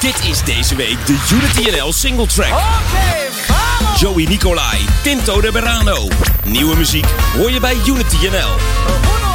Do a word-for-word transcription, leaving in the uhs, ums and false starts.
Dit is deze week de Unity N L Single Track. Okay, vamos! Joey Nicolai, Tinto de Berrano. Nieuwe muziek hoor je bij Unity N L. Uno,